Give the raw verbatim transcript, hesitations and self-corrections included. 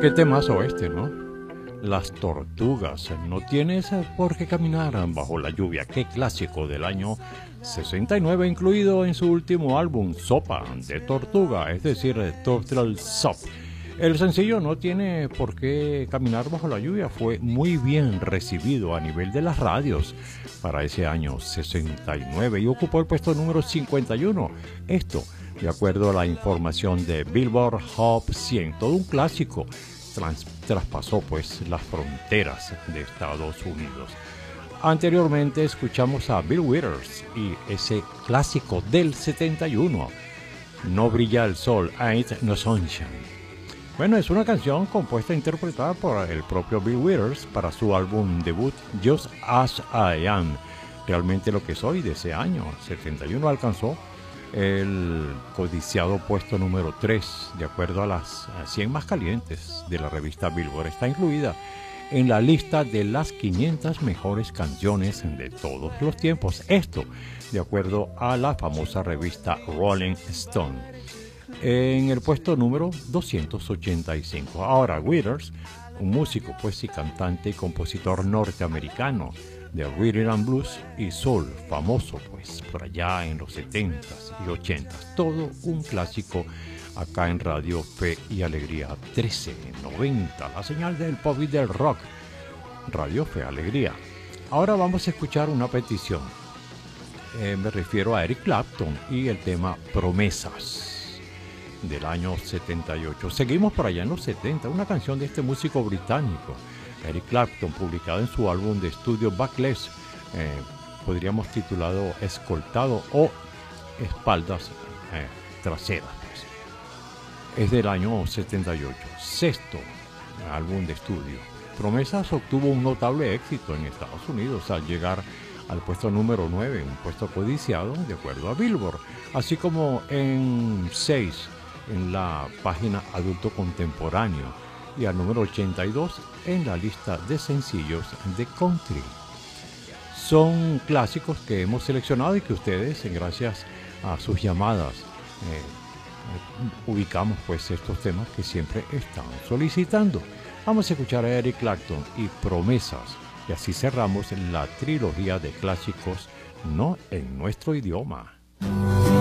Qué temazo este, ¿no? Las Tortugas, no tienes por qué caminar bajo la lluvia. Qué clásico del año sesenta y nueve, incluido en su último álbum, Sopa de Tortuga, es decir, Turtle Soup. El sencillo No tiene por qué caminar bajo la lluvia fue muy bien recibido a nivel de las radios para ese año sesenta y nueve y ocupó el puesto número cincuenta y uno. Esto, de acuerdo a la información de Billboard Hot cien, todo un clásico. Trans, traspasó pues las fronteras de Estados Unidos. Anteriormente escuchamos a Bill Withers y ese clásico del setenta y uno, No brilla el sol, Ain't No Sunshine. Bueno, es una canción compuesta e interpretada por el propio Bill Withers para su álbum debut Just As I Am. Realmente lo que soy, de ese año setenta y uno, alcanzó el codiciado puesto número tres, de acuerdo a las cien más calientes de la revista Billboard. Está incluida en la lista de las quinientas mejores canciones de todos los tiempos. Esto, de acuerdo a la famosa revista Rolling Stone. En el puesto número doscientos ochenta y cinco. Ahora, Withers, un músico, pues, y cantante y compositor norteamericano de rhythm and blues y soul, famoso pues por allá en los setentas y ochentas, todo un clásico acá en Radio Fe y Alegría trece noventa, la señal del pop y del rock, Radio Fe Alegría. Ahora vamos a escuchar una petición, eh, me refiero a Eric Clapton y el tema Promesas del año setenta y ocho. Seguimos por allá en los setenta, una canción de este músico británico Eric Clapton, publicado en su álbum de estudio Backless, eh, podríamos titulado Escoltado o Espaldas eh, Traseras. Pues. Es del año setenta y ocho, sexto álbum de estudio. Promesas obtuvo un notable éxito en Estados Unidos al llegar al puesto número nueve, un puesto codiciado de acuerdo a Billboard, así como en seis en la página Adulto Contemporáneo y al número ochenta y dos en la lista de sencillos de country. Son clásicos que hemos seleccionado y que ustedes, gracias a sus llamadas, eh, ubicamos pues estos temas que siempre están solicitando. Vamos a escuchar a Eric Clapton y Promesas, y así cerramos la trilogía de clásicos no en nuestro idioma.